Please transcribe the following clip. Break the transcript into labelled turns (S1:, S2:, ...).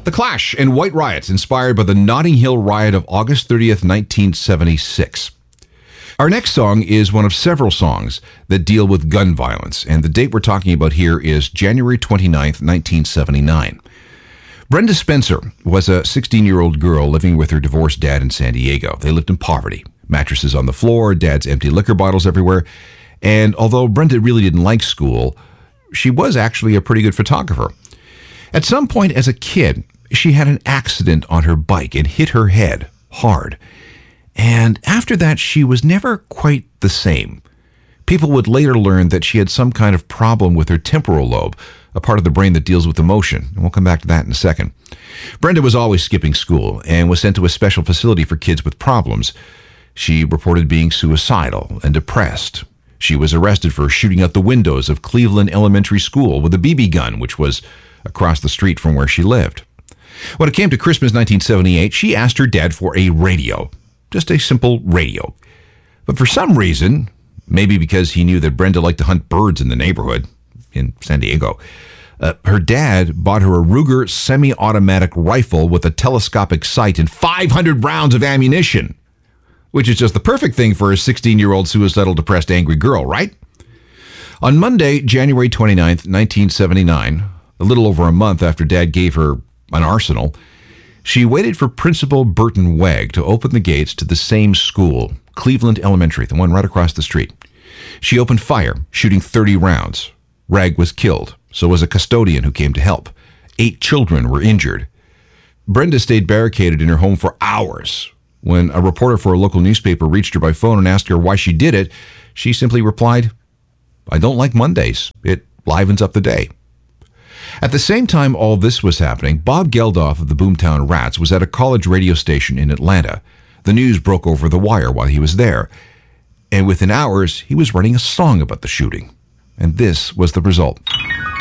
S1: The Clash and White Riots, inspired by the Notting Hill riot of August 30th, 1976. Our next song is one of several songs that deal with gun violence, and the date we're talking about here is January 29th, 1979. Brenda Spencer was a 16-year-old girl living with her divorced dad in San Diego. They lived in poverty. Mattresses on the floor, dad's empty liquor bottles everywhere. And although Brenda really didn't like school, she was actually a pretty good photographer. At some point as a kid, she had an accident on her bike and hit her head hard. And after that, she was never quite the same. People would later learn that she had some kind of problem with her temporal lobe, a part of the brain that deals with emotion. And we'll come back to that in a second. Brenda was always skipping school and was sent to a special facility for kids with problems. She reported being suicidal and depressed. She was arrested for shooting out the windows of Cleveland Elementary School with a BB gun, which was across the street from where she lived. When it came to Christmas 1978, she asked her dad for a radio. Just a simple radio. But for some reason, maybe because he knew that Brenda liked to hunt birds in the neighborhood in San Diego, her dad bought her a Ruger semi-automatic rifle with a telescopic sight and 500 rounds of ammunition, which is just the perfect thing for a 16-year-old suicidal, depressed, angry girl, right? On Monday, January 29th, 1979, a little over a month after Dad gave her an arsenal, she waited for Principal Burton Wegg to open the gates to the same school, Cleveland Elementary, the one right across the street. She opened fire, shooting 30 rounds. Wegg was killed, so was a custodian who came to help. 8 children were injured. Brenda stayed barricaded in her home for hours. When a reporter for a local newspaper reached her by phone and asked her why she did it, she simply replied, "I don't like Mondays. It livens up the day." At the same time all this was happening, Bob Geldof of the Boomtown Rats was at a college radio station in Atlanta. The news broke over the wire while he was there. And within hours, he was writing a song about the shooting. And this was the result.